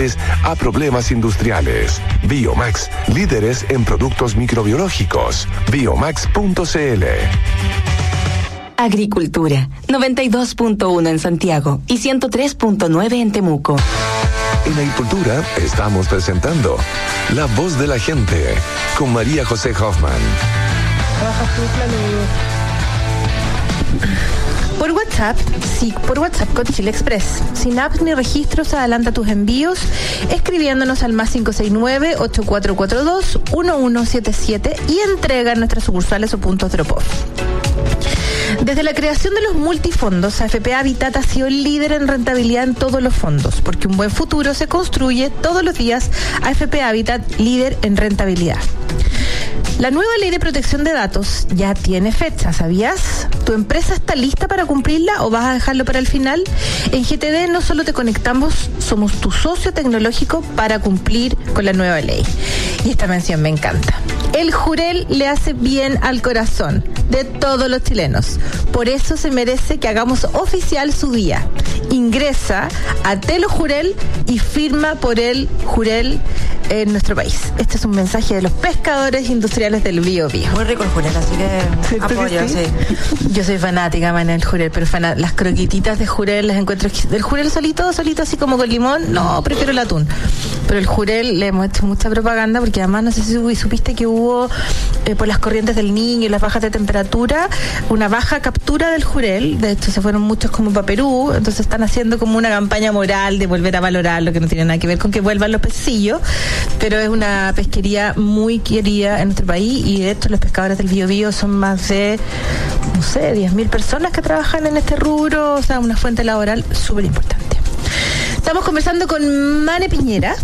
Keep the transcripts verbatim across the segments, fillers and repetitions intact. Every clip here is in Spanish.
responsables a problemas industriales. Biomax, líderes en productos microbiológicos. biomax punto c l. Agricultura, noventa y dos punto uno en Santiago y ciento tres punto nueve en Temuco. En Agricultura estamos presentando La Voz de la Gente con María José Hoffman. Por WhatsApp, sí, por WhatsApp con Chile Express. Sin apps ni registros, adelanta tus envíos escribiéndonos al más cinco seis nueve, ocho cuatro cuatro dos, uno uno siete siete y entrega en nuestras sucursales o puntos drop-off. Desde la creación de los multifondos, A F P Habitat ha sido el líder en rentabilidad en todos los fondos, porque un buen futuro se construye todos los días. A F P Habitat, líder en rentabilidad. La nueva ley de protección de datos ya tiene fecha, ¿sabías? ¿Tu empresa está lista para cumplirla o vas a dejarlo para el final? En G T D no solo te conectamos, somos tu socio tecnológico para cumplir con la nueva ley. Y esta mención me encanta. El Jurel le hace bien al corazón de todos los chilenos. Por eso se merece que hagamos oficial su día. Ingresa a Telo Jurel y firma por el Jurel en nuestro país. Este es un mensaje de los pescadores industriales del Bío Bío. Muy rico el Jurel, así que apoyo, sí. sí. Yo soy fanática, man, del Jurel, pero fan- las croquetitas de Jurel las encuentro... El Jurel solito, solito así como con limón, no, prefiero el atún. Pero el Jurel le hemos hecho mucha propaganda porque además no sé si supiste que hubo eh, por las corrientes del Niño y las bajas de temperatura, una baja captura del Jurel. De hecho se fueron muchos como para Perú, entonces están haciendo como una campaña moral de volver a valorar lo que no tiene nada que ver con que vuelvan los pececillos, pero es una pesquería muy querida en nuestro país y de hecho los pescadores del Bío Bío son más de, no sé, diez mil personas que trabajan en este rubro, o sea, una fuente laboral súper importante. Estamos conversando con Mane Piñera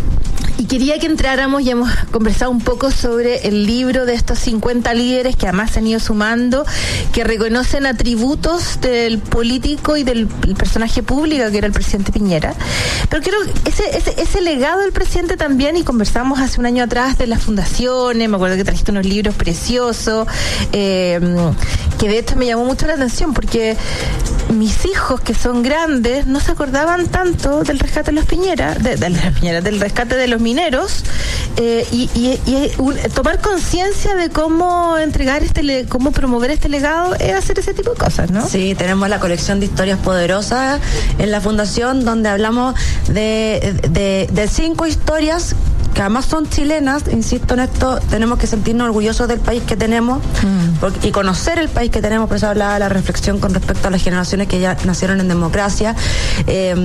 y quería que entráramos y hemos conversado un poco sobre el libro de estos cincuenta líderes que además se han ido sumando, que reconocen atributos del político y del personaje público que era el presidente Piñera. Pero quiero ese, ese, ese legado del presidente también, y conversamos hace un año atrás de las fundaciones, me acuerdo que trajiste unos libros preciosos, eh, que de hecho me llamó mucho la atención porque mis hijos que son grandes no se acordaban tanto del rescate de los Piñera, de, de los Piñera, del rescate de los mineros, eh, y, y, y un, tomar conciencia de cómo entregar este le, cómo promover este legado es hacer ese tipo de cosas, ¿no? Sí, tenemos la colección de historias poderosas en la fundación donde hablamos de, de, de cinco historias que además son chilenas, insisto en esto, tenemos que sentirnos orgullosos del país que tenemos mm. porque, y conocer el país que tenemos, por eso hablaba la reflexión con respecto a las generaciones que ya nacieron en democracia, eh,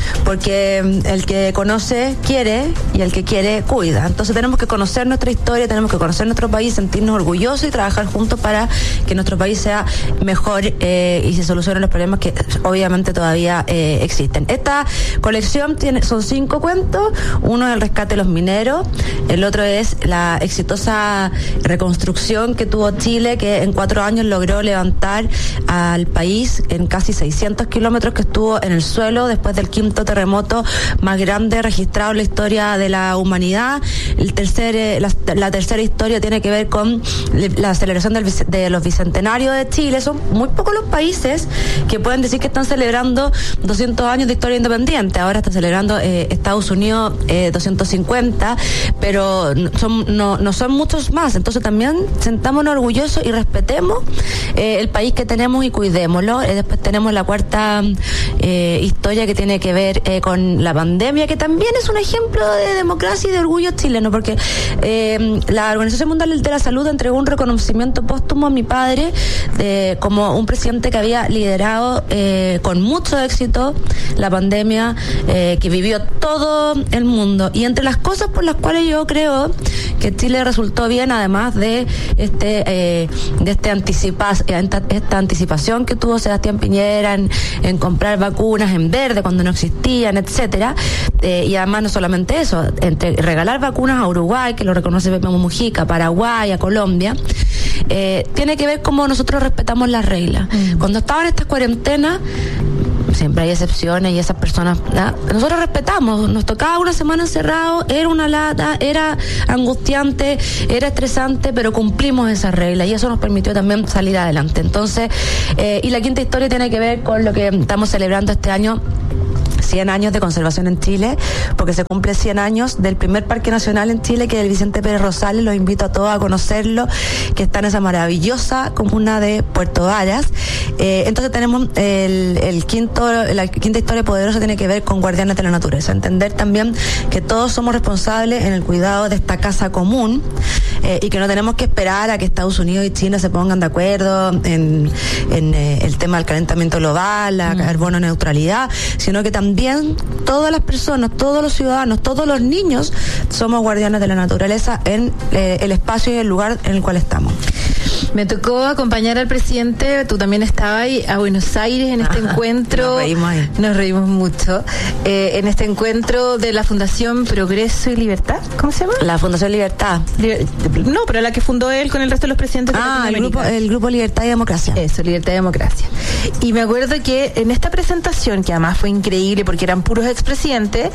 porque el que conoce quiere y el que quiere cuida, entonces tenemos que conocer nuestra historia, tenemos que conocer nuestro país, sentirnos orgullosos y trabajar juntos para que nuestro país sea mejor eh, y se solucionen los problemas que obviamente todavía eh, existen. Esta colección tiene, son cinco cuentos, uno es el rescate de los mineros, el otro es la exitosa reconstrucción que tuvo Chile, que en cuatro años logró levantar al país en casi seiscientos kilómetros que estuvo en el suelo después del quinto terremoto más grande registrado en la historia de la humanidad. El tercer, la, la tercera historia tiene que ver con la celebración del, de los bicentenarios de Chile. Son muy pocos los países que pueden decir que están celebrando doscientos años de historia independiente. Ahora está celebrando eh, Estados Unidos eh, doscientos cincuenta, pero son, no, no son muchos más. Entonces también sentámonos orgullosos y respetemos eh, el país que tenemos y cuidémoslo. Eh, después tenemos la cuarta eh, historia que tiene que ver eh, con la pandemia, que también es un ejemplo de democracia y de orgullo chileno, porque eh, la Organización Mundial de la Salud entregó un reconocimiento póstumo a mi padre de, como un presidente que había liderado eh, con mucho éxito la pandemia eh, que vivió todo el mundo. Y entre las cosas por las cuales yo creo que Chile resultó bien, además de este eh, de este anticipa, esta, esta anticipación que tuvo Sebastián Piñera en, en comprar vacunas en verde cuando no existían, etcétera, eh, y además no solamente eso, entre regalar vacunas a Uruguay, que lo reconoce Pepe Mujica, Paraguay, a Colombia, eh, tiene que ver cómo nosotros respetamos las reglas. Mm. Cuando estaban estas cuarentenas, siempre hay excepciones y esas personas, ¿verdad? Nosotros respetamos, nos tocaba una semana encerrado, era una lata, era angustiante, era estresante, pero cumplimos esa regla y eso nos permitió también salir adelante. Entonces, eh, y la quinta historia tiene que ver con lo que estamos celebrando este año, cien años de conservación en Chile, porque se cumple cien años del primer parque nacional en Chile, que es el Vicente Pérez Rosales. Los invito a todos a conocerlo, que está en esa maravillosa comuna de Puerto Varas. Eh, entonces tenemos el, el quinto, la quinta historia poderosa tiene que ver con guardianes de la naturaleza. Entender también que todos somos responsables en el cuidado de esta casa común, eh, y que no tenemos que esperar a que Estados Unidos y China se pongan de acuerdo en, en eh, el tema del calentamiento global, la mm. carbono neutralidad, sino que también todas las personas, todos los ciudadanos, todos los niños somos guardianes de la naturaleza en eh, el espacio y el lugar en el cual estamos. Me tocó acompañar al presidente, tú también estabas ahí, a Buenos Aires en este Ajá, encuentro. Nos reímos ahí. Nos reímos mucho. Eh, en este encuentro de la Fundación Progreso y Libertad, ¿cómo se llama? La Fundación Libertad. Liber- no, pero la que fundó él con el resto de los presidentes de Ah, el Latinoamérica. grupo, el grupo Libertad y Democracia. Eso, Libertad y Democracia. Y me acuerdo que en esta presentación, que además fue increíble porque eran puros expresidentes,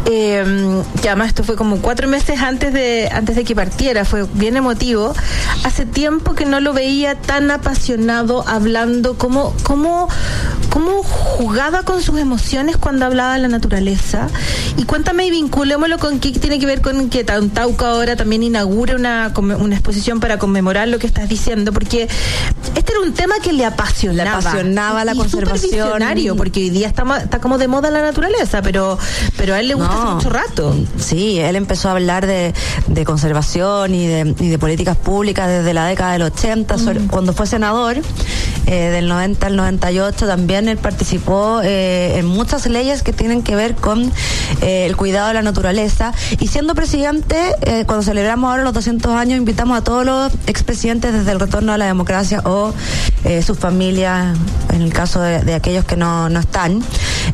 eh, que además esto fue como cuatro meses antes de antes de que partiera, fue bien emotivo. Hace tiempo que no lo veía tan apasionado hablando, como, como, como jugaba con sus emociones cuando hablaba de la naturaleza. Y cuéntame y vinculémoslo con qué tiene que ver con que Tauca ahora también inaugure una, una exposición para conmemorar lo que estás diciendo, porque este era un tema que le apasionaba. Le apasionaba la y conservación. Visionario, porque hoy día está, está como de moda la naturaleza, pero, pero a él le gusta no, hace mucho rato. Sí, él empezó a hablar de, de conservación y de, y de políticas públicas desde la década del ochenta, mm. cuando fue senador, eh, del noventa al noventa y ocho, también él participó eh, en muchas leyes que tienen que ver con eh, el cuidado de la naturaleza. Y siendo presidente, eh, cuando celebramos ahora los doscientos años, invitamos a todos los expresidentes desde el retorno a la democracia o eh, sus familias, en el caso de, de aquellos que no, no están.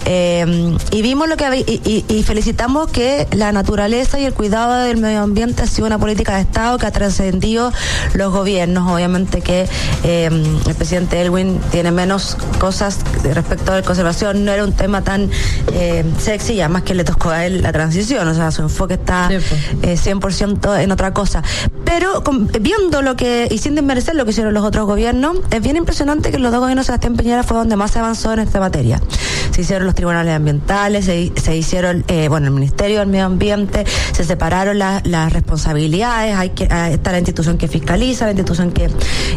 Eh, y vimos lo que había, y, y, y felicitamos que la naturaleza y el cuidado del medio ambiente ha sido una política de Estado que ha trascendido los gobiernos. Obviamente que eh, el presidente Elwin tiene menos cosas respecto a la conservación, no era un tema tan eh, sexy, y además que le tocó a él la transición, o sea, su enfoque está eh, cien por ciento en otra cosa. Pero con, viendo lo que, y sin desmerecer lo que hicieron los otros gobiernos, es bien impresionante que en los dos gobiernos de Sebastián Piñera fue donde más se avanzó en esta materia. Se hicieron los tribunales ambientales, se, se hicieron, eh, bueno, el Ministerio del Medio Ambiente, se separaron la, las responsabilidades, hay que, eh, está la institución que fiscaliza, la institución que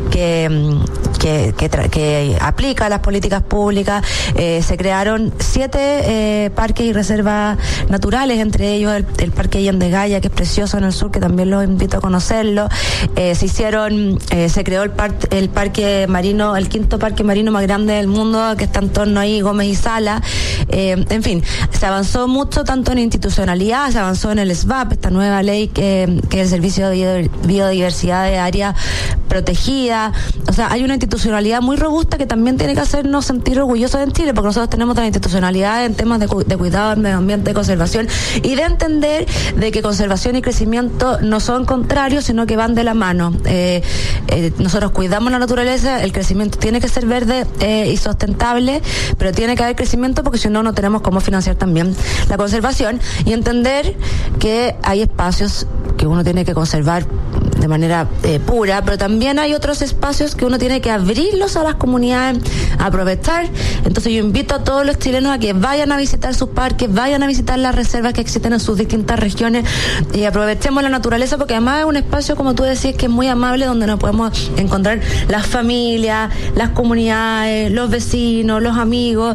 que, que, que, tra- que aplica las políticas públicas, eh, se crearon siete eh, parques y reservas naturales, entre ellos el, el Parque Yandegaya, que es precioso en el sur, que también los invito a conocerlo. Eh, se hicieron, eh, se creó el, par- el parque marino, el quinto parque marino más grande del mundo, que está en torno ahí, Gómez y Sala. Eh, en fin, se avanzó mucho tanto en institucionalidad, se avanzó en el S B A P, esta nueva ley que, que es el Servicio de Biodiversidad de Área Protegida. O sea, hay una institucionalidad muy robusta que también tiene que hacernos sentir orgullosos en Chile, porque nosotros tenemos la institucionalidad en temas de, cu- de cuidado del medio ambiente, de conservación, y de entender de que conservación y crecimiento no son contrarios, sino que van de la mano. Eh, eh, nosotros cuidamos la naturaleza, el crecimiento tiene que ser verde eh, y sustentable, pero tiene que haber crecimiento porque si no, no tenemos cómo financiar también la conservación, y entender que hay espacios que uno tiene que conservar de manera eh, pura, pero también hay otros espacios que uno tiene que abrirlos a las comunidades, a aprovechar. Entonces yo invito a todos los chilenos a que vayan a visitar sus parques, vayan a visitar las reservas que existen en sus distintas regiones, y aprovechemos la naturaleza, porque además es un espacio, como tú decís, que es muy amable, donde nos podemos encontrar las familias, las comunidades, los vecinos, los amigos.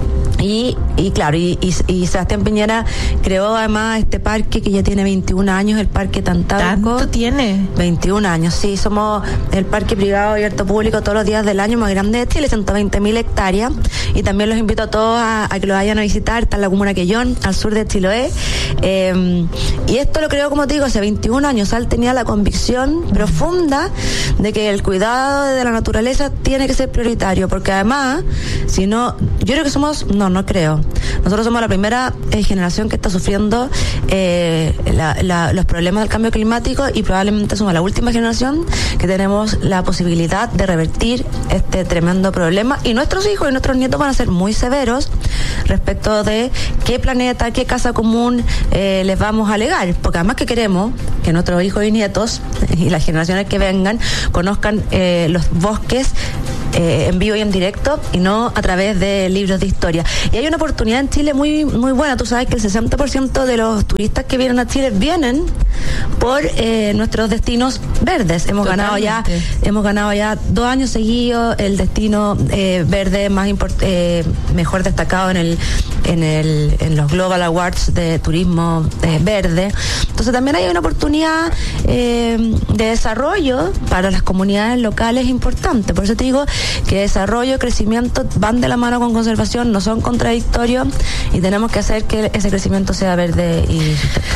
Y, y claro, y, y, y Sebastián Piñera creó además este parque que ya tiene veintiún años, el Parque Tantauco. ¿Tanto tiene? veintiún años, sí, somos el parque privado abierto público todos los días del año más grande de Chile, ciento veinte mil hectáreas, y también los invito a todos a, a que lo vayan a visitar. Está en la comuna Quellón, al sur de Chiloé, eh, y esto lo creó, como te digo, hace veintiún años. Él tenía la convicción profunda de que el cuidado de la naturaleza tiene que ser prioritario, porque además, si no, yo creo que somos, no, no creo, nosotros somos la primera eh, generación que está sufriendo eh, la, la, los problemas del cambio climático, y probablemente somos la última generación que tenemos la posibilidad de revertir este tremendo problema, y nuestros hijos y nuestros nietos van a ser muy severos respecto de qué planeta, qué casa común eh, les vamos a legar, porque además que queremos que nuestros hijos y nietos y las generaciones que vengan conozcan eh, los bosques eh, en vivo y en directo y no a través de libros de historia. Y hay una oportunidad en Chile muy muy buena. Tú sabes que el sesenta por ciento de los turistas que vienen a Chile vienen por eh, nuestros destinos verdes. Hemos Totalmente. ganado ya hemos ganado ya dos años seguidos el destino eh, verde más import, eh, mejor destacado en el en el en los Global Awards de turismo eh, verde. Entonces también hay una oportunidad eh, de desarrollo para las comunidades locales importante. Por eso te digo que desarrollo y crecimiento van de la mano con conservación, no son contradictorios y tenemos que hacer que ese crecimiento sea verde y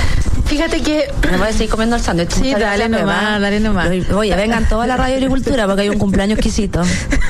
Fíjate que... Me voy a seguir comiendo el sándwich. Sí, dale nomás, dale nomás. Oye, vengan toda la radio agricultura porque hay un cumpleaños exquisito.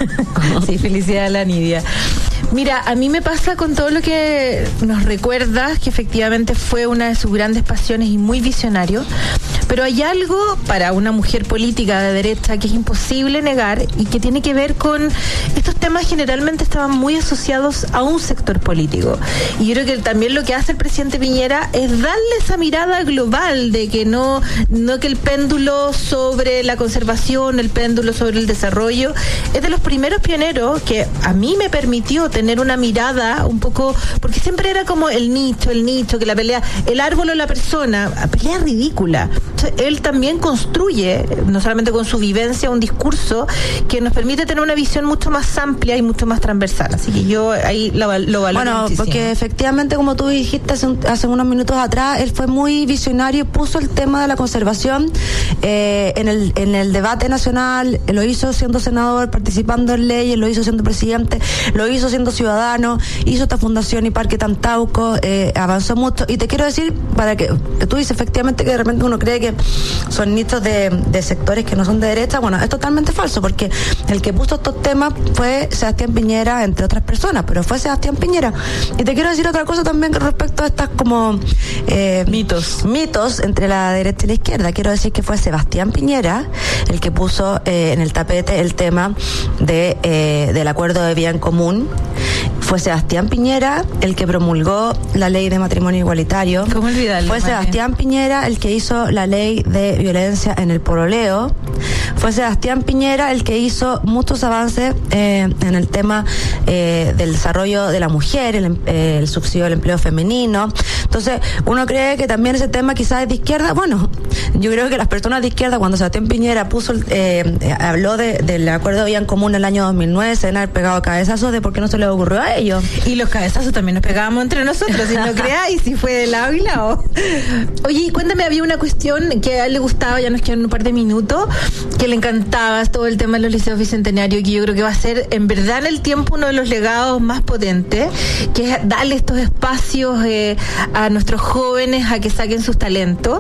Sí, felicidades a la Nidia. Mira, a mí me pasa con todo lo que nos recuerdas, que efectivamente fue una de sus grandes pasiones y muy visionario, pero hay algo para una mujer política de derecha que es imposible negar y que tiene que ver con estos temas generalmente estaban muy asociados a un sector político. Y yo creo que también lo que hace el presidente Piñera es darle esa mirada global de que no, no que el péndulo sobre la conservación, el péndulo sobre el desarrollo, es de los primeros pioneros que a mí me permitió tener una mirada un poco, porque siempre era como el nicho, el nicho, que la pelea, el árbol o la persona, pelea ridícula. Entonces, él también construye, no solamente con su vivencia, un discurso que nos permite tener una visión mucho más amplia y mucho más transversal. Así que yo ahí lo, lo valoro Bueno, muchísimo. Porque efectivamente, como tú dijiste hace, un, hace unos minutos atrás, él fue muy visionario y puso el tema de la conservación eh, en, el, en el debate nacional, lo hizo siendo senador, participando en leyes, lo hizo siendo presidente, lo hizo siendo ciudadano, hizo esta fundación y Parque Tantauco, eh, avanzó mucho. Y te quiero decir, para que, que tú dices efectivamente que de repente uno cree que son nichos de, de sectores que no son de derecha, bueno, es totalmente falso, porque el que puso estos temas fue Sebastián Piñera, entre otras personas, pero fue Sebastián Piñera. Y te quiero decir otra cosa también respecto a estas como eh, mitos mitos entre la derecha y la izquierda. Quiero decir que fue Sebastián Piñera el que puso eh, en el tapete el tema de eh, del acuerdo de bien común. Fue Sebastián Piñera el que promulgó la ley de matrimonio igualitario. ¿Cómo olvidarlo? Fue Sebastián Piñera el que hizo la ley de violencia en el pololeo. Fue Sebastián Piñera el que hizo muchos avances eh, en el tema eh, del desarrollo de la mujer, el, eh, el subsidio del empleo femenino. Entonces, uno cree que también ese tema quizás es de izquierda. Bueno, yo creo que las personas de izquierda, cuando Sebastián Piñera puso, eh, eh, habló de, del acuerdo de bien común en el año dos mil nueve, se deben haber pegado cabezazos de por qué no se les ocurrió a ellos. Y los cabezazos también nos pegábamos entre nosotros, si no creáis, si fue de lado y lado. Oye, cuéntame, había una cuestión que a él le gustaba, ya nos quedan un par de minutos, que le encantaba todo el tema de los liceos bicentenarios, que yo creo que va a ser en verdad en el tiempo uno de los legados más potentes, que es darle estos espacios eh, a nuestros jóvenes a que saquen sus talentos.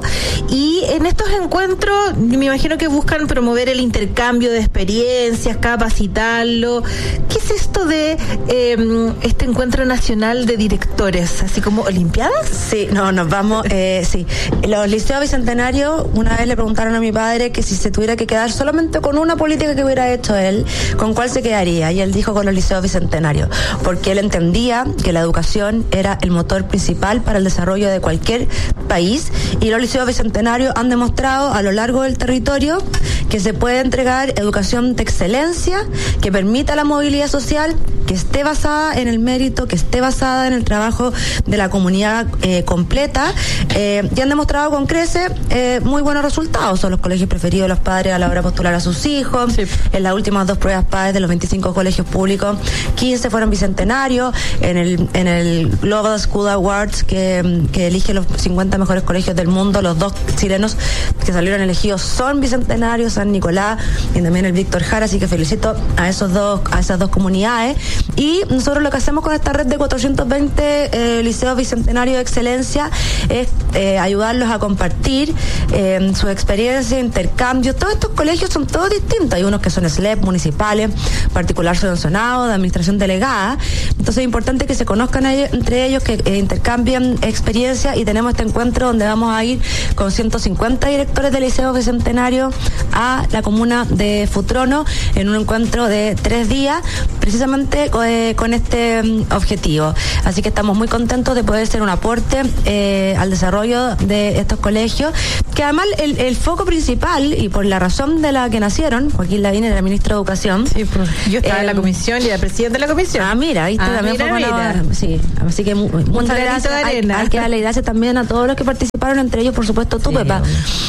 Y en estos encuentros, me imagino que buscan promover el intercambio de experiencias, capacitarlo. ¿Qué es esto de eh, este encuentro nacional de directores, así como olimpiadas? Sí, no, nos vamos, eh, sí. Los liceos bicentenarios, una vez le preguntaron a mi padre que si se tuviera que quedar solamente con una política que hubiera hecho él, ¿con cuál se quedaría? Y él dijo con los liceos bicentenarios, porque él entendía que la educación era el motor principal para el desarrollo de cualquier país, y los liceos bicentenarios han demostrado a lo largo del territorio que se puede entregar educación de excelencia, que permita la movilidad social, que esté basada en el mérito, que esté basada en el trabajo de la comunidad eh, completa, eh, y han demostrado con creces eh, muy buenos resultados. Son los colegios preferidos de los padres a la hora de postular a sus hijos. Sí. En las últimas dos pruebas P A E de los veinticinco colegios públicos, quince fueron bicentenarios. En el en el Global School Awards, que, que elige los cincuenta mejores colegios del mundo, los dos chilenos que salieron elegidos son bicentenarios, San Nicolás y también el Víctor Jara, así que felicito a esos dos, a esas dos comunidades. Y nosotros lo que hacemos con esta red de cuatrocientos veinte eh, liceos bicentenarios de excelencia es eh, ayudarlos a compartir eh, su experiencia, intercambios. Todos estos colegios son todos distintos. Hay unos que son S L E P municipales, particular subvencionado, de administración delegada. Entonces es importante que se conozcan ellos, entre ellos, que eh, intercambien experiencias, y tenemos este encuentro donde vamos a ir con ciento cincuenta cincuenta directores del Liceo Bicentenario a la comuna de Futrono en un encuentro de tres días, precisamente eh, con este um, objetivo. Así que estamos muy contentos de poder ser un aporte eh, al desarrollo de estos colegios, que además el, el foco principal, y por la razón de la que nacieron, Joaquín Lavín era ministro de Educación. Sí, pues, yo estaba eh, en la comisión y era presidente de la comisión. Ah, mira, ahí ah, también mira, fue mira. Una, sí, así que muchas gracias. Hay, hay que darle gracias también a todos los que participaron, entre ellos, por supuesto, tú, sí, Pepa.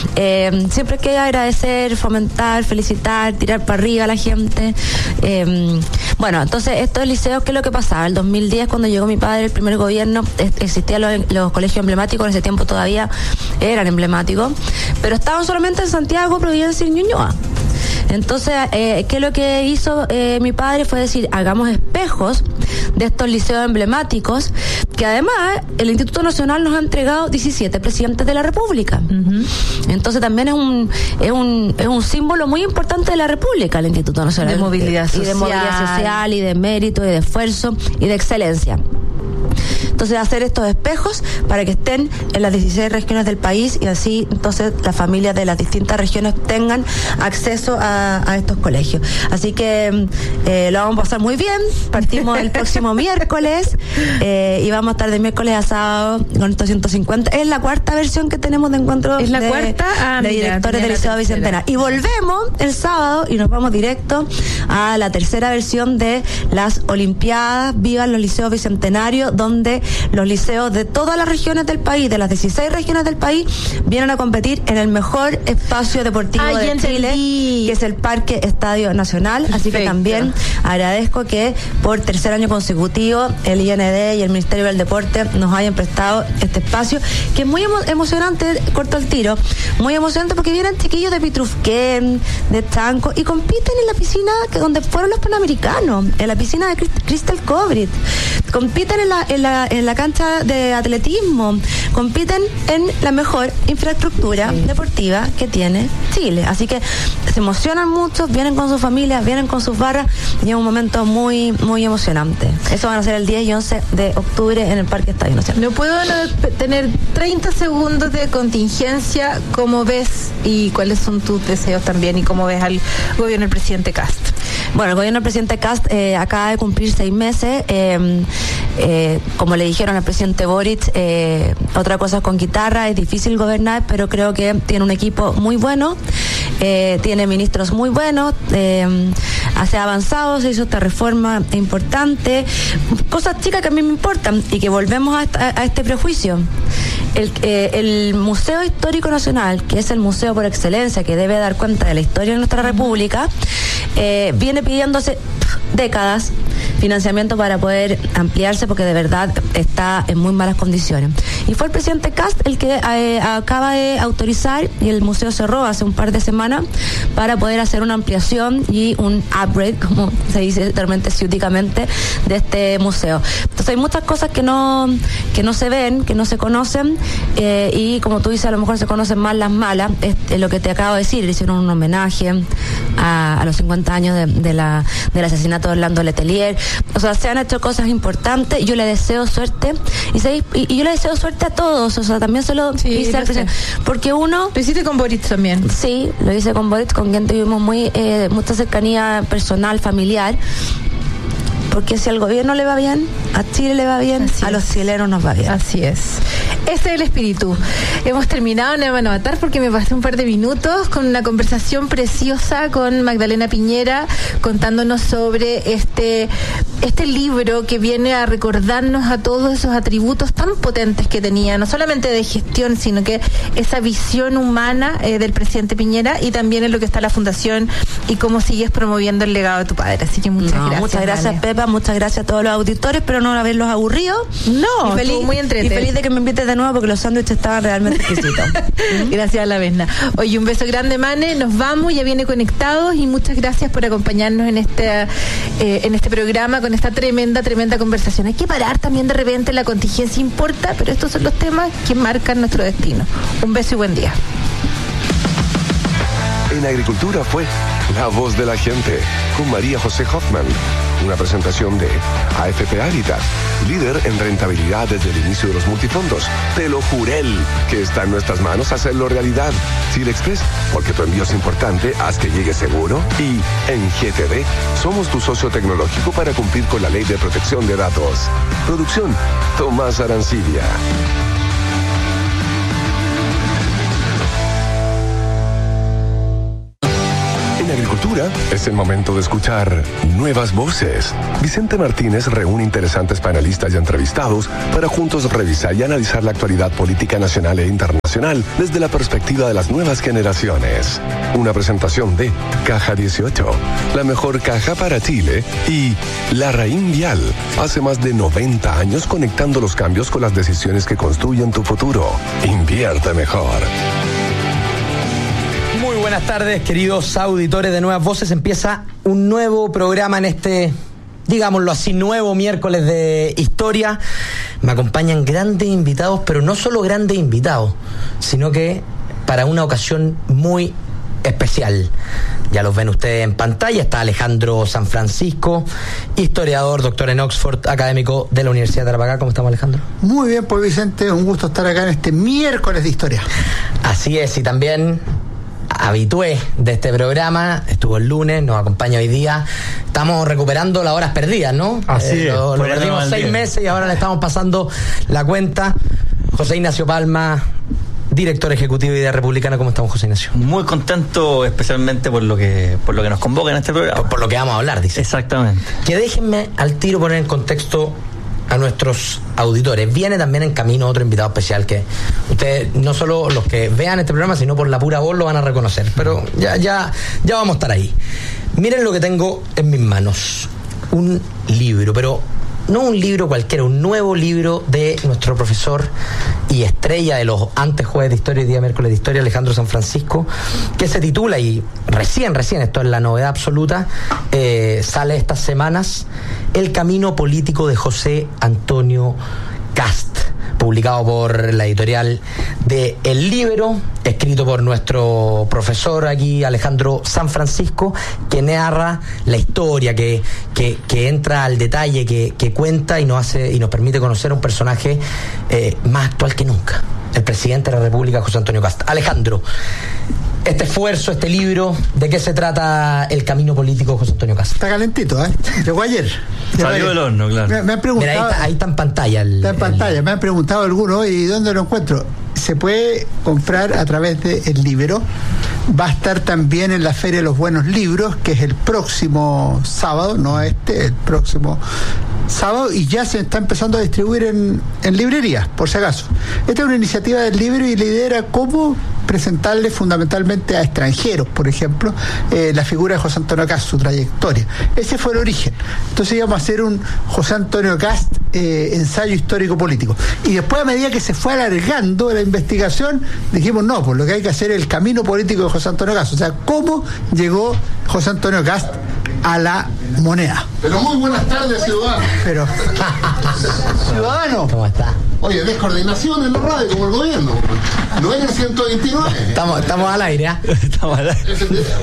Eh, siempre hay que agradecer, fomentar, felicitar, tirar para arriba a la gente. Eh, bueno, entonces, estos liceos, ¿qué es lo que pasaba? El dos mil diez, cuando llegó mi padre, el primer gobierno, existían los, los colegios emblemáticos, en ese tiempo todavía eran emblemáticos, pero estaban solamente en Santiago, Providencia y Ñuñoa. Entonces, eh, ¿qué es lo que hizo eh, mi padre? Fue decir, hagamos espejos de estos liceos emblemáticos, que además el Instituto Nacional nos ha entregado diecisiete presidentes de la República. Uh-huh. Entonces también es un, es un es un símbolo muy importante de la República, el Instituto Nacional. De movilidad social. Y de movilidad social, y de mérito, y de esfuerzo, y de excelencia. Entonces, hacer estos espejos para que estén en las dieciséis regiones del país, y así entonces las familias de las distintas regiones tengan acceso a, a estos colegios. Así que eh, lo vamos a pasar muy bien. Partimos el próximo miércoles eh, y vamos a estar de miércoles a sábado con estos ciento cincuenta. Es la cuarta versión que tenemos de encuentro ¿Es la de, cuarta? Ah, de mira, directores del Liceo Bicentenario. Y volvemos el sábado y nos vamos directo a la tercera versión de las Olimpiadas Vivan los Liceos Bicentenarios, donde los liceos de todas las regiones del país, de las dieciséis regiones del país, vienen a competir en el mejor espacio deportivo Ay, de Chile, que es el Parque Estadio Nacional. Perfecto. Así que también agradezco que por tercer año consecutivo el I N D y el Ministerio del Deporte nos hayan prestado este espacio, que es muy emo- emocionante, corto el tiro, muy emocionante porque vienen chiquillos de Pitrufquén, de Chanco, y compiten en la piscina que donde fueron los Panamericanos, en la piscina de Crystal Cobrit, compiten en la, en la, en la cancha de atletismo, compiten en la mejor infraestructura sí. deportiva que tiene Chile. Así que se emocionan mucho, vienen con sus familias, vienen con sus barras, y es un momento muy, muy emocionante. Eso van a ser el diez y once de octubre en el Parque Estadio Nacional. No puedo no tener treinta segundos de contingencia. ¿Cómo ves y cuáles son tus deseos también, y cómo ves al gobierno del presidente Kast? Bueno, el gobierno del presidente Kast eh, acaba de cumplir seis meses. Eh, eh, como le dijeron al presidente Boric, eh, otra cosa es con guitarra, es difícil gobernar, pero creo que tiene un equipo muy bueno, eh, tiene ministros muy buenos, eh, se ha avanzado, se hizo esta reforma importante, cosas chicas que a mí me importan, y que volvemos a, esta, a este prejuicio. El, eh, el Museo Histórico Nacional, que es el museo por excelencia que debe dar cuenta de la historia de nuestra República, eh, viene pidiéndose décadas financiamiento para poder ampliarse, porque de verdad está en muy malas condiciones. Y fue el presidente Kast el que eh, acaba de autorizar, y el museo cerró hace un par de semanas, para poder hacer una ampliación y un upgrade, como se dice realmente ciúticamente, de este museo. Entonces hay muchas cosas que no que no se ven, que no se conocen, eh, y como tú dices, a lo mejor se conocen más las malas. Es, es lo que te acabo de decir, le hicieron un homenaje a, a los cincuenta años de, de la, del asesinato de Orlando Letelier. O sea, se han hecho cosas importantes. Yo le deseo suerte, y, se, y, y yo le deseo suerte a todos. O sea, también se lo sí, hice al presidente, porque uno... Lo hiciste con Boric también. Sí, lo hice con Boric, con quien tuvimos muy eh, mucha cercanía personal, familiar. Porque si al gobierno le va bien, a Chile le va bien, así a es. Los chilenos nos va bien. Así es. Ese es el espíritu. Hemos terminado, no me van a matar porque me pasé un par de minutos con una conversación preciosa con Magdalena Piñera, contándonos sobre este, este libro que viene a recordarnos a todos esos atributos tan potentes que tenía, no solamente de gestión, sino que esa visión humana eh, del presidente Piñera, y también en lo que está la fundación y cómo sigues promoviendo el legado de tu padre. Así que muchas no, gracias. Muchas gracias, Dale. Pepa. Muchas gracias a todos los auditores, pero no haberlos aburrido. No, y feliz, muy entretenido. Y feliz de que me invites de nuevo, porque los sándwiches estaban realmente exquisitos. Gracias a la Vesna. Oye, un beso grande, Mane. Nos vamos, ya viene Conectados, y muchas gracias por acompañarnos en este, eh, en este programa con esta tremenda, tremenda conversación. Hay que parar también de repente, la contingencia importa, pero estos son los temas que marcan nuestro destino. Un beso y buen día. En Agricultura fue La Voz de la Gente, con María José Hoffman. Una presentación de A F P Habitat, líder en rentabilidad desde el inicio de los multifondos. Te lo jurel, que está en nuestras manos hacerlo realidad. Chile Express, porque tu envío es importante, haz que llegue seguro. Y en G T D, somos tu socio tecnológico para cumplir con la ley de protección de datos. Producción, Tomás Arancibia. En agricultura es el momento de escuchar nuevas voces. Vicente Martínez reúne interesantes panelistas y entrevistados para juntos revisar y analizar la actualidad política nacional e internacional desde la perspectiva de las nuevas generaciones. Una presentación de Caja dieciocho, la mejor caja para Chile, y Larraín Vial, hace más de noventa años conectando los cambios con las decisiones que construyen tu futuro. Invierte mejor. Muy buenas tardes, queridos auditores de Nuevas Voces. Empieza un nuevo programa en este, digámoslo así, nuevo miércoles de historia. Me acompañan grandes invitados, pero no solo grandes invitados, sino que para una ocasión muy especial. Ya los ven ustedes en pantalla. Está Alejandro San Francisco, historiador, doctor en Oxford, académico de la Universidad de Tarapacá. ¿Cómo estamos, Alejandro? Muy bien, pues Vicente, un gusto estar acá en este miércoles de historia. Así es, y también habitué de este programa, estuvo el lunes, nos acompaña hoy día. Estamos recuperando las horas perdidas, ¿no? Así eh, es. Lo, lo perdimos seis meses y ahora le estamos pasando la cuenta. José Ignacio Palma, director ejecutivo de Idea Republicana. ¿Cómo estamos, José Ignacio? Muy contento, especialmente por lo que por lo que nos convoca en este programa. Por, por lo que vamos a hablar, dice. Exactamente. Que déjenme al tiro poner en contexto a nuestros auditores. Viene también en camino otro invitado especial que ustedes, no solo los que vean este programa, sino por la pura voz lo van a reconocer. Pero ya, ya, ya vamos a estar ahí. Miren lo que tengo en mis manos. Un libro, pero no un libro cualquiera, un nuevo libro de nuestro profesor y estrella de los antes jueves de historia y día miércoles de historia, Alejandro San Francisco, que se titula, y recién, recién, esto es la novedad absoluta, eh, sale estas semanas, El camino político de José Antonio Kast, publicado por la editorial de El Líbero, escrito por nuestro profesor aquí, Alejandro San Francisco, que narra la historia, que, que, que entra al detalle, que, que cuenta y nos hace y nos permite conocer a un personaje eh, más actual que nunca, el presidente de la República, José Antonio Kast. Alejandro, este esfuerzo, este libro, ¿de qué se trata El camino político de José Antonio Kast? Está calentito, ¿eh? Llegó ayer. Llegó Salió ayer. del horno, claro. Me, me han preguntado. Mira, ahí está, ahí está en pantalla. El, está en pantalla. el... Me han preguntado algunos, ¿y dónde lo encuentro? Se puede comprar a través de El Líbero. Va a estar también en la Feria de los Buenos Libros, que es el próximo sábado, no este, el próximo sábado, y ya se está empezando a distribuir en, en librerías, por si acaso. Esta es una iniciativa del Líbero y la idea era cómo presentarle fundamentalmente a extranjeros, por ejemplo, eh, la figura de José Antonio Kast, su trayectoria. Ese fue el origen. Entonces íbamos a hacer un José Antonio Kast eh, ensayo histórico político. Y después, a medida que se fue alargando la investigación, dijimos, no, pues lo que hay que hacer es el camino político de José Antonio Kast. O sea, cómo llegó José Antonio Kast a la moneda. Pero muy buenas tardes, ciudadanos. Pero, ciudadano. ¿Cómo está? Oye, descoordinación en la radio, como el gobierno. No es el ciento veintinueve. Estamos, estamos al aire, ¿eh? Estamos al aire. Es el de...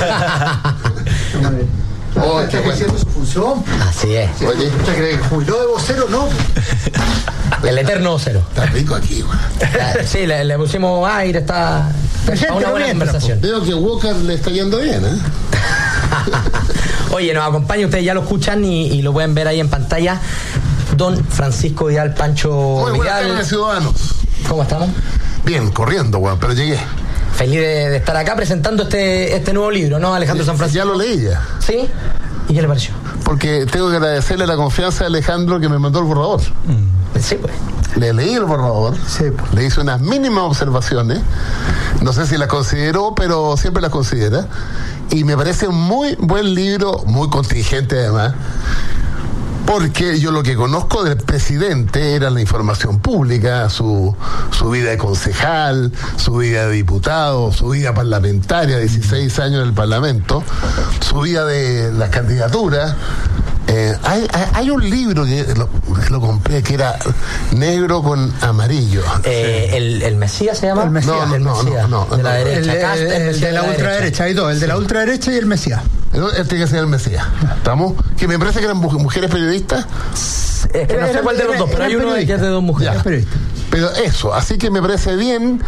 Oh, Está haciendo su función. Así es. Oye, ¿Usted cree que jubiló de vocero? No. El eterno vocero. está rico aquí, güey. Sí, le, le pusimos aire, está Gente, para una no buena mientas, conversación. Veo que Walker le está yendo bien, ¿eh? Oye, nos acompaña, ustedes ya lo escuchan y, y lo pueden ver ahí en pantalla, don Francisco Vidal Pancho Muy buenas Vidal. tardes, ciudadanos. ¿Cómo estamos? Bien, corriendo, güey, pero llegué. Feliz de, de estar acá presentando este, este nuevo libro, ¿no, Alejandro San Francisco? Ya lo leí ya. ¿Sí? ¿Y qué le pareció? Porque tengo que agradecerle la confianza de Alejandro que me mandó el borrador. Sí, pues. Le leí el borrador, Sí, pues. le hice unas mínimas observaciones, no sé si las consideró, pero siempre las considera, y me parece un muy buen libro, muy contingente además, porque yo lo que conozco del presidente era la información pública, su, su vida de concejal, su vida de diputado, su vida parlamentaria, dieciséis años en el Parlamento, su vida de las candidaturas, Eh, hay, hay, hay un libro que lo, lo compré que era negro con amarillo. Eh, sí. el, ¿El Mesías se llama? El Mesías. No, no, el no, Mesías, no, no, de la no. derecha. El, Cast, el- el el Mesías de la ultraderecha, hay dos, el de la ultraderecha y el Mesías. Este tiene que ser el Mesías. ¿Estamos? Que me parece que eran mu- mujeres periodistas. Es que no sé Era- cuál de los dos, pero era hay uno que periodista. es de dos mujeres. Era periodista. Pero eso, así que me parece bien.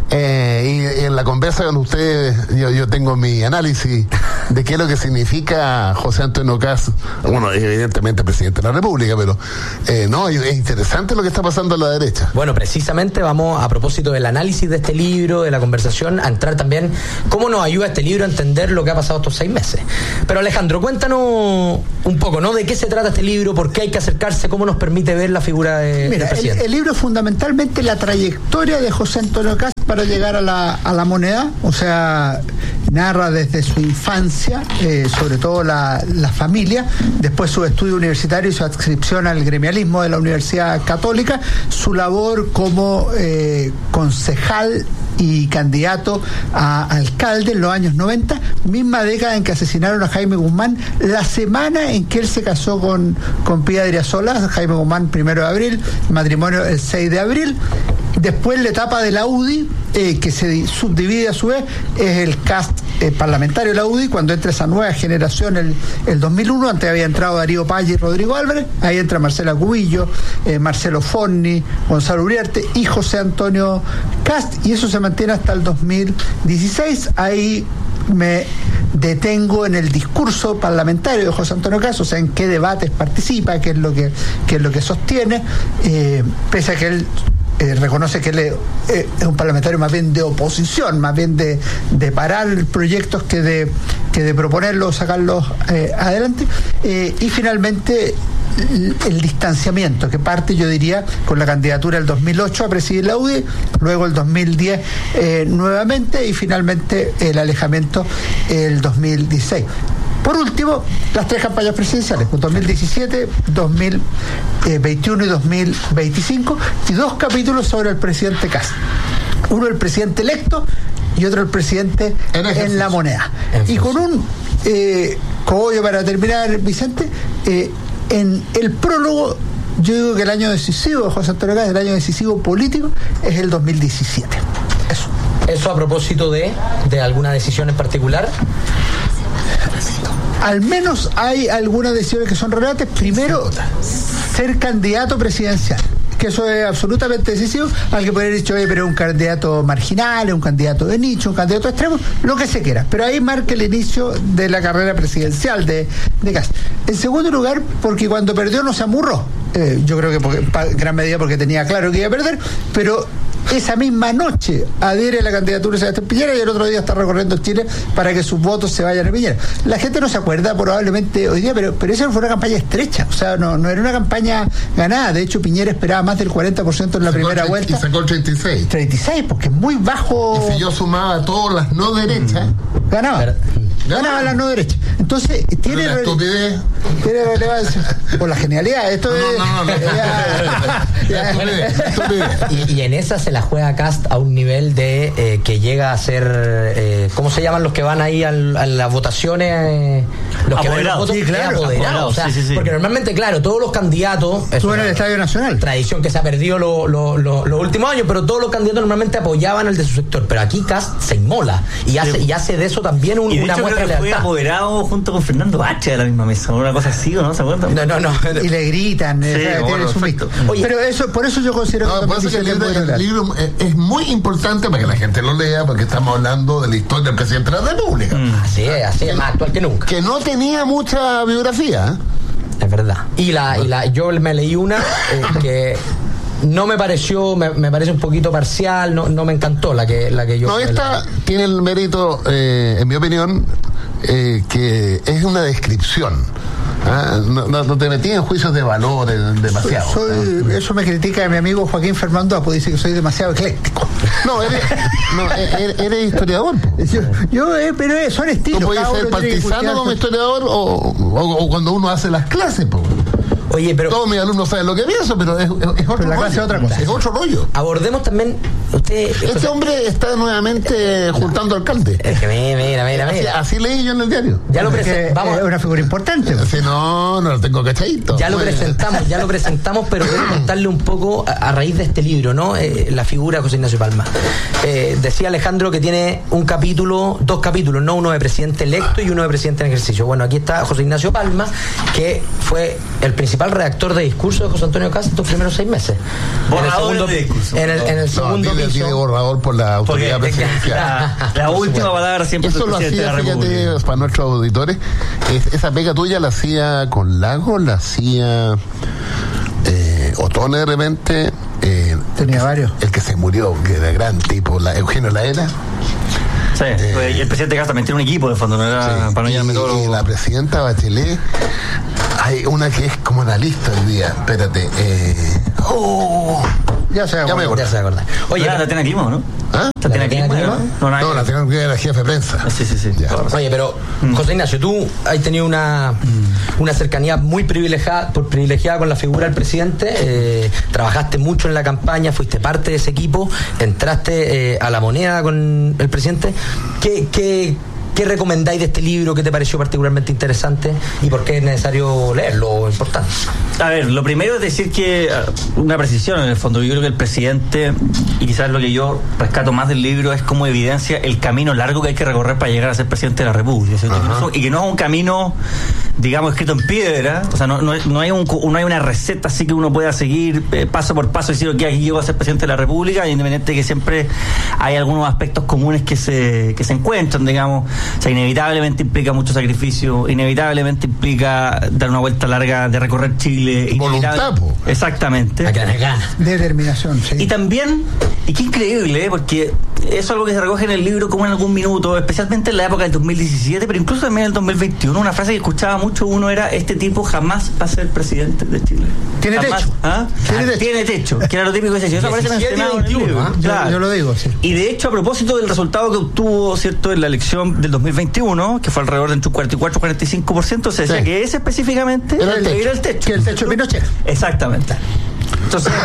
Eh, y en la conversa con ustedes, yo, yo tengo mi análisis de qué es lo que significa José Antonio Kast, bueno, evidentemente presidente de la República, pero eh, no, es interesante lo que está pasando a la derecha. Bueno, precisamente vamos, a propósito del análisis de este libro, de la conversación, a entrar también cómo nos ayuda este libro a entender lo que ha pasado estos seis meses. Pero Alejandro, cuéntanos un poco, ¿no? ¿De qué se trata este libro? ¿Por qué hay que acercarse? ¿Cómo nos permite ver la figura de, Mira, del el, presidente? el libro es fundamentalmente la trayectoria de José Antonio Kast para llegar a la, a la moneda, o sea, narra desde su infancia, eh, sobre todo la, la familia, después su estudio universitario y su adscripción al gremialismo de la Universidad Católica, su labor como eh, concejal y candidato a alcalde en los años noventa, misma década en que asesinaron a Jaime Guzmán, la semana en que él se casó con, con Pía Adriasola, Jaime Guzmán primero de abril, matrimonio el seis de abril. Después la etapa de la U D I, eh, que se subdivide a su vez, es el cast eh, parlamentario de la U D I, cuando entra esa nueva generación el, el dos mil uno, antes había entrado Darío Paz y Rodrigo Álvarez, ahí entra Marcela Cubillo, eh, Marcelo Forni, Gonzalo Uriarte y José Antonio Kast, y eso se mantiene hasta el dos mil dieciséis, ahí me detengo en el discurso parlamentario de José Antonio Kast, o sea, en qué debates participa, qué es lo que, qué es lo que sostiene, eh, pese a que él Eh, reconoce que él es, eh, es un parlamentario más bien de oposición, más bien de, de parar proyectos que de, que de proponerlos, sacarlos eh, adelante, eh, y finalmente el, el distanciamiento que parte, yo diría, con la candidatura del dos mil ocho a presidir la U D I, luego el dos mil diez eh, nuevamente y finalmente el alejamiento el dos mil dieciséis. Por último, las tres campañas presidenciales, dos mil diecisiete, dos mil veintiuno y dos mil veinticinco, y dos capítulos sobre el presidente Kast. Uno el presidente electo y otro el presidente en, en la moneda. Y con un eh, cogollo para terminar, Vicente, eh, en el prólogo, yo digo que el año decisivo de José Antonio Kast, el año decisivo político, es el dos mil diecisiete. Eso. ¿Eso a propósito de, de alguna decisión en particular? Al menos hay algunas decisiones que son relevantes. Primero, ser candidato presidencial, que eso es absolutamente decisivo. Al que podría haber dicho, oye, pero es un candidato marginal, es un candidato de nicho, un candidato extremo, lo que se quiera. Pero ahí marca el inicio de la carrera presidencial de, de Kast. En segundo lugar, porque cuando perdió no se amurró. Eh, yo creo que porque, pa, gran medida porque tenía claro que iba a perder, pero esa misma noche adhiere a la candidatura de Sebastián Piñera y el otro día está recorriendo Chile para que sus votos se vayan a Piñera. La gente no se acuerda probablemente hoy día, pero, pero esa fue una campaña estrecha, o sea, no, no era una campaña ganada. De hecho, Piñera esperaba más del cuarenta por ciento en la Sacó primera tre- vuelta. Y sacó el treinta y seis. treinta y seis, porque es muy bajo. Y si yo sumaba a todas las no derechas, Ganaba. Pero- Ganaba la no derecha. Entonces, tiene, la rele- estupidez. tiene relevancia. Por la genialidad. Esto No, es. no, no, no. ya- ya- Estupidez, estupidez. Y, y en esa se la juega Kast a un nivel de eh, que llega a ser, eh, ¿cómo se llaman los que van ahí al, a las votaciones? Eh, los que ven los Apoderados. votos, Sí, claro, eh, apoderados, apoderados, o sea, sí, sí, sí. porque normalmente, claro, todos los candidatos, es Estuvo en una el Estadio Nacional. tradición que se ha perdido lo- lo- lo- los últimos años, pero todos los candidatos normalmente apoyaban al de su sector, pero aquí Kast se inmola y hace, y hace de eso también un- Y de una hecho muestra creo de que fue lealtad. apoderado junto con Fernando Bache a la misma mesa, una cosa así, ¿o no? ¿Se acuerdan? No, no, no. Y le gritan. Sí, o sea, bueno, tiene su perfecto. mito. Oye, pero eso, por eso yo considero No, que por eso que el libro, dos mil diecisiete el es muy libro es, es muy importante para que la gente lo lea, porque estamos hablando de la historia del presidente de la República, Así es, así es, más actual que nunca. que no tenía mucha biografía. ¿eh? Es verdad. Y la, y la yo me leí una eh, que no me pareció, me, me parece un poquito parcial, no, no me encantó la que, la que yo. No, esta tiene el mérito, eh, en mi opinión, eh, que es una descripción. ¿ah? No, no, no te metí en juicios de valor eh, demasiado. Soy, ¿ah? eso me critica mi amigo Joaquín Fernando Apo, dice que soy demasiado ecléctico. No, eres, no, eres, eres historiador. po. Yo, yo eh, pero eh, son Tú estilos. puedes cada ser uno tiene que partisano cuidar como su- historiador o, o, o cuando uno hace las clases. Po. Oye, pero todos mis alumnos saben lo que pienso, pero es, es, es otro Pero la rollo. clase es otra cosa. Es otro rollo. abordemos también. Usted. Este hombre está nuevamente juntando alcalde. Es que mira, mira, Así, mira. así leí yo en el diario. Ya lo Porque presentamos. es una figura importante. Si no, no lo tengo cachadito. Ya lo Bueno. presentamos, ya lo presentamos, pero quiero contarle un poco a, a raíz de este libro, ¿no? Eh, la figura de José Ignacio Palma. Eh, decía Alejandro que tiene un capítulo, dos capítulos, ¿no? Uno de presidente electo y uno de presidente en ejercicio. Bueno, aquí está José Ignacio Palma, que fue el principal redactor de discurso de José Antonio Cast estos primeros seis meses. Borradores de discurso. En el, en el No, segundo tiene, piso. tiene borrador por la Porque autoridad presidencial. la, la última palabra siempre es Eso el lo presidente de hacía, la fíjate, República. para nuestros auditores, es- esa pega tuya la hacía con Lago, la hacía eh, Otone de repente, eh, Tenía varios. el que se murió, que era gran tipo, la, Eugenio Laera. Sí, y el presidente Cast también tiene un equipo de fondo, no era Sí, para no llamarme todo y lo- la presidenta Bachelet, hay una que es como analista hoy día, espérate, eh, oh, Ya se Ya me Ya se va a acordar. Oye, Oye, la tiene Clima, ¿no? ¿ah? ¿La tiene Tatiana Clima? Clima? No, nada No, que la ver. tengo que ver a jefe de prensa. Ah, Sí, sí, sí. Ya. toda razón. Oye, pero José Ignacio, tú has tenido una, una cercanía muy privilegiada, por privilegiada con la figura del presidente. Eh, trabajaste mucho en la campaña, fuiste parte de ese equipo, entraste eh, a la moneda con el presidente. ¿Qué, qué, qué recomendáis de este libro? ¿Qué te pareció particularmente interesante? ¿Y por qué es necesario leerlo o importante? A ver, lo primero es decir que ah, una precisión en el fondo. Yo creo que el presidente, y quizás lo que yo rescato más del libro, es como evidencia el camino largo que hay que recorrer para llegar a ser presidente de la República, ¿cierto? Que no son- y que no es un camino, digamos, escrito en piedra. O sea, no, no, no hay un, no hay una receta así que uno pueda seguir eh, paso por paso y decir que aquí llego a ser presidente de la República, independiente de que siempre hay algunos aspectos comunes que se, que se encuentran, digamos. O sea, inevitablemente implica mucho sacrificio, inevitablemente implica dar una vuelta larga de recorrer Chile. Voluntad, inevitable- po. Exactamente. Hay que tener ganas. Determinación, sí. Y también, y qué increíble, ¿eh? Porque eso es algo que se recoge en el libro como en algún minuto, especialmente en la época del dos mil diecisiete, pero incluso también en el dos mil veintiuno, una frase que escuchaba mucho uno era: este tipo jamás va a ser presidente de Chile. Tiene Jamás. techo. ¿Ah? Tiene techo. Tiene techo, que era lo típico que se decía. Eso aparece diecisiete y mencionado en el veintiuno, libro. ¿ah? Yo- Claro. yo lo digo, sí. Y de hecho, a propósito del resultado que obtuvo, ¿cierto?, en la elección del dos mil veintiuno, que fue alrededor de entre un cuarenta y cuatro y cuarenta y cinco por ciento, se decía Sí. que ese específicamente Era el techo. era el techo. Que el techo de Pinochet. Exactamente. Entonces,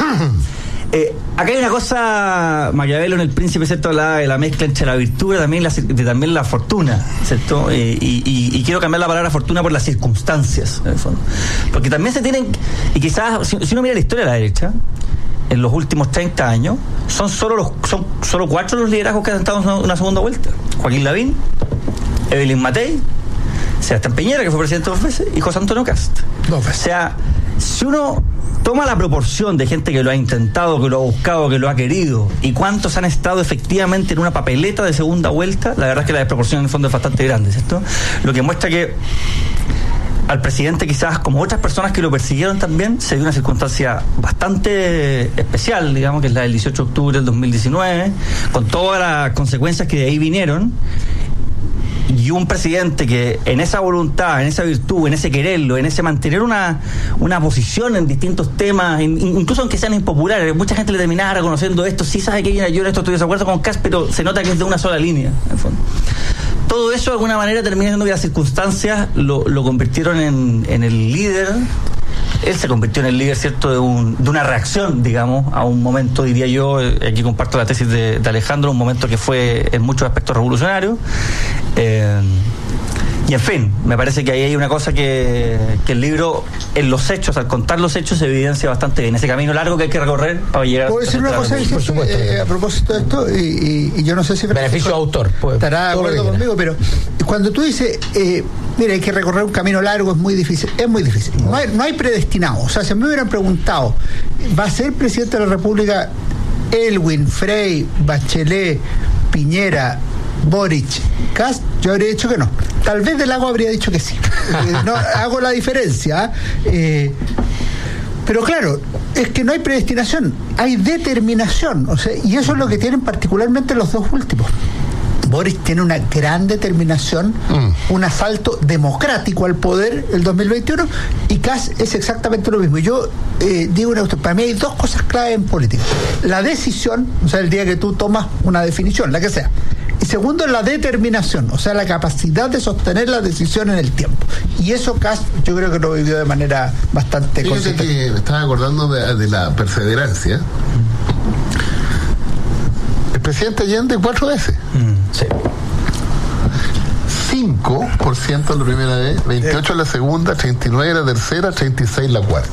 eh, acá hay una cosa, Maquiavelo en El Príncipe, ¿cierto?, hablaba de la mezcla entre la virtud y también la, de también la fortuna, ¿cierto? Eh, y, y, y quiero cambiar la palabra fortuna por las circunstancias, en el fondo. Porque también se tienen, y quizás, si, si uno mira la historia de la derecha, en los últimos treinta años, son solo los son solo cuatro los liderazgos que han estado en una, una segunda vuelta. Joaquín Lavín, Evelyn Matei, Sebastián Piñera, que fue presidente dos veces, y José Antonio Cast. Dos veces. O sea, si uno toma la proporción de gente que lo ha intentado, que lo ha buscado, que lo ha querido, y cuántos han estado efectivamente en una papeleta de segunda vuelta, la verdad es que la desproporción en el fondo es bastante grande, ¿cierto? Lo que muestra que al presidente, quizás como otras personas que lo persiguieron también, se dio una circunstancia bastante especial, digamos, que es la del dieciocho de octubre del dos mil diecinueve, con todas las consecuencias que de ahí vinieron. Y un presidente que en esa voluntad, en esa virtud, en ese quererlo, en ese mantener una, una posición en distintos temas, in, incluso aunque sean impopulares, mucha gente le terminaba reconociendo esto: sí, sabe que yo en esto estoy de acuerdo con Cast, pero se nota que es de una sola línea, en el fondo. Todo eso de alguna manera termina siendo que las circunstancias lo, lo convirtieron en, en el líder. Él se convirtió en el líder, ¿cierto?, de, un, de una reacción, digamos, a un momento, diría yo, eh, aquí comparto la tesis de, de Alejandro, un momento que fue en muchos aspectos revolucionario. Eh, y en fin, me parece que ahí hay una cosa que, que el libro, en los hechos, al contar los hechos, se evidencia bastante bien. Ese camino largo que hay que recorrer para llegar ¿Puedo decir una cosa, por Vicente, supuesto. eh, a propósito de esto? Y, y- y yo no sé si Beneficio de autor. Pues, estará de todo lo acuerdo que conmigo, pero cuando tú dices, eh, mira, hay que recorrer un camino largo, es muy difícil, es muy difícil. No hay, no hay predestinado. O sea, si me hubieran preguntado, ¿va a ser presidente de la República Elwin, Frey, Bachelet, Piñera, Boric, Cast? Yo habría dicho que no. Tal vez Del Lago habría dicho que sí. Eh, no, hago la diferencia. Eh, Pero claro, es que no hay predestinación, hay determinación, o sea, y eso es lo que tienen particularmente los dos últimos. Boric tiene una gran determinación, mm. un asalto democrático al poder el dos mil veintiuno, y Kast es exactamente lo mismo. Yo eh, digo una cuestión, para mí hay dos cosas clave en política: la decisión, o sea, el día que tú tomas una definición, la que sea, Y segundo, la determinación, o sea, la capacidad de sostener la decisión en el tiempo. Y eso Kast yo creo que lo vivió de manera bastante Fíjate consistente. que me estaba acordando de, de la perseverancia. El presidente Allende cuatro veces. Sí. cinco por ciento la primera vez, veintiocho la segunda, treinta y nueve la tercera, treinta y seis la cuarta.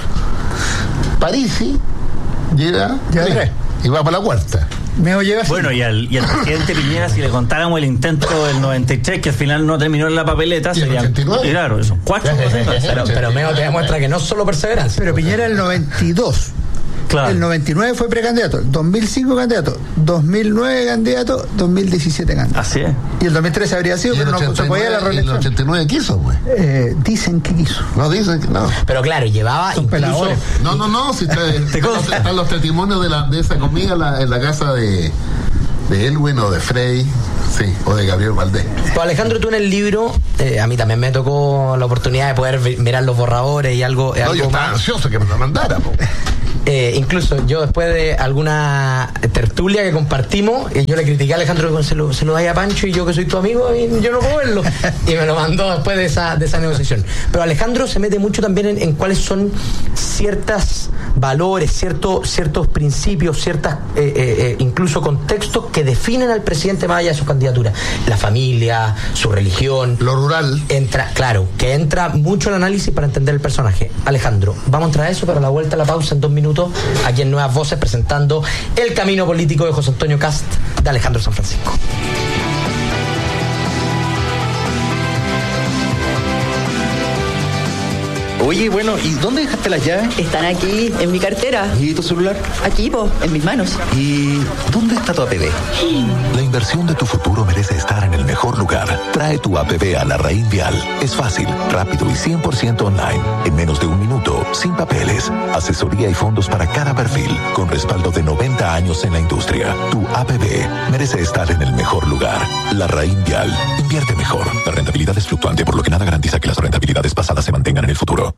Parisi llega Ya tres, tres. y va para la cuarta. Meo llega así. Bueno, y al, y al presidente Piñera, si le contáramos el intento del noventa y tres, que al final no terminó en la papeleta, ¿Y el serían. ochenta y nueve? Claro, eso. Cuatro. Pero, pero Meo te demuestra que no es solo perseverancia. Pero Piñera el noventa y dos. Claro. El noventa y nueve fue precandidato, dos mil cinco candidato, dos mil nueve candidato, dos mil diecisiete candidato. Así es. Y el dos mil trece habría sido, Y el pero no se podía la ochenta y nueve, y el reelección. ochenta y nueve quiso, pues. Eh, dicen que quiso. No dicen que no. Pero claro, llevaba Son incluso... peladores. No, no, no, si está, están, los, consta. están los testimonios de, la, de esa comida en la, en la casa de, de Elwin o de Frey, sí, o de Gabriel Valdés. Pues Alejandro, tú en el libro, eh, a mí también me tocó la oportunidad de poder vi- mirar los borradores y algo, eh, No, algo yo estaba más. ansioso que me lo mandara, po. Eh, incluso yo después de alguna tertulia que compartimos, eh, yo le critiqué a Alejandro que se lo, se lo dais a Pancho y yo que soy tu amigo y yo no puedo verlo. Y me lo mandó después de esa, de esa negociación. Pero Alejandro se mete mucho también en, en cuáles son ciertos valores, cierto, ciertos principios, ciertas eh, eh, eh, incluso contextos que definen al presidente más allá de su candidatura. La familia, su religión. Lo rural. Entra, claro, que entra mucho el análisis para entender el personaje. Alejandro, vamos a entrar a eso, pero a la vuelta a la pausa en dos minutos, aquí en Nuevas Voces, presentando El camino político de José Antonio Kast, de Alejandro San Francisco. Oye, bueno, ¿y dónde dejaste las llaves? Están aquí, en mi cartera. ¿Y tu celular? Aquí, po, en mis manos. ¿Y dónde está tu A P B? La inversión de tu futuro merece estar en el mejor lugar. Trae tu A P B a la Raín Vial. Es fácil, rápido y cien por ciento online. En menos de un minuto, sin papeles. Asesoría y fondos para cada perfil, con respaldo de noventa años en la industria. Tu A P B merece estar en el mejor lugar. La Raín Vial. Invierte mejor. La rentabilidad es fluctuante, por lo que nada garantiza que las rentabilidades pasadas se mantengan en el futuro.